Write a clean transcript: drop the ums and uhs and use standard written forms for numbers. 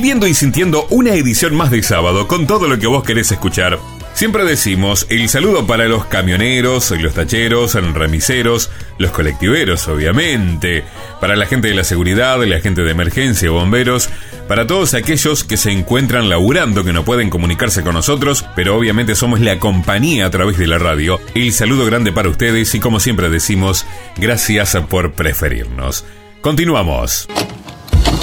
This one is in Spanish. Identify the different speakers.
Speaker 1: viviendo y sintiendo una edición más de sábado con todo lo que vos querés escuchar. Siempre decimos el saludo para los camioneros, los tacheros, remiseros, los colectiveros, obviamente, para la gente de la seguridad, la gente de emergencia, bomberos, para todos aquellos que se encuentran laburando, que no pueden comunicarse con nosotros, pero obviamente somos la compañía a través de la radio. El saludo grande para ustedes y, como siempre decimos, gracias por preferirnos. Continuamos.